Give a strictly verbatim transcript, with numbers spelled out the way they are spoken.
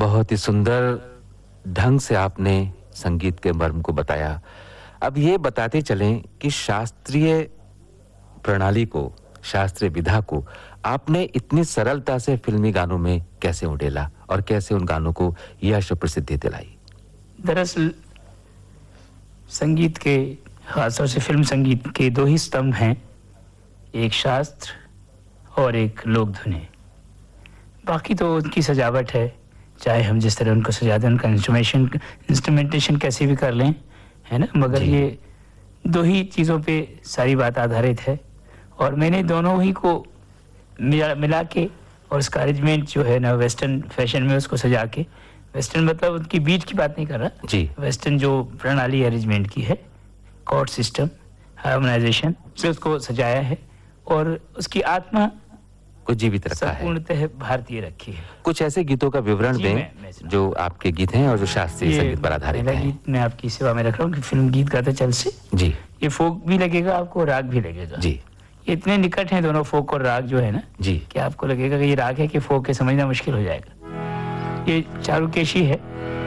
बहुत ही सुंदर ढंग से आपने संगीत के मर्म को बताया। अब ये बताते चलें कि शास्त्रीय प्रणाली को, शास्त्रीय विधा को आपने इतनी सरलता से फिल्मी गानों में कैसे उड़ेला और कैसे उन गानों को यश और प्रसिद्धि दिलाई? दरअसल संगीत के, खासतौर से फिल्म संगीत के दो ही स्तंभ हैं, एक शास्त्र और एक लोक धुनी। बाकी तो उनकी सजावट है, चाहे हम जिस तरह उनको सजा दें, उनका इंस्ट्रूमेशन इंस्ट्रूमेंटेशन कैसे भी कर लें, है ना, मगर ये दो ही चीज़ों पे सारी बात आधारित है। और मैंने दोनों ही को मिला मिला के और उसका अरेंजमेंट जो है ना वेस्टर्न फैशन में उसको सजा के, वेस्टर्न मतलब उनकी बीट की बात नहीं कर रहा जी, वेस्टर्न जो प्रणाली अरेंजमेंट की है, कॉर्ड सिस्टम, हार्मोनाइजेशन से उसको सजाया है और उसकी आत्मा को जीवित रखा है, पूर्णतः भारतीय रखी है। कुछ ऐसे गीतों का विवरण दें मैं, मैं जो आपके गीत हैं और जो शास्त्रीय संगीत पर आधारित हैं। गीत मैं आपकी सेवा में रख रहा हूँ कि फिल्म गीत गाता चल से जी, ये फोक भी लगेगा आपको, राग भी लगेगा जी। ये इतने निकट हैं दोनों, फोक और राग जो है ना जी, कि आपको लगेगा कि ये राग है कि फोक है, समझना मुश्किल हो जाएगा। ये चारुकेशी है।